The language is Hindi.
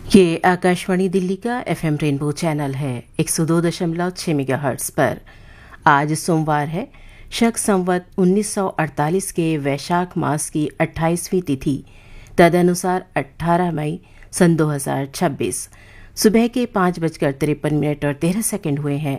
ये आकाशवाणी दिल्ली का एफएम रेनबो चैनल है 102.6 मेगाहर्ट्ज पर। आज सोमवार है, शक संवत 1948 के वैशाख मास की 28वीं तिथि, तदनुसार 18 मई सन 2026। सुबह के 5:53 और 13 सेकंड हुए हैं।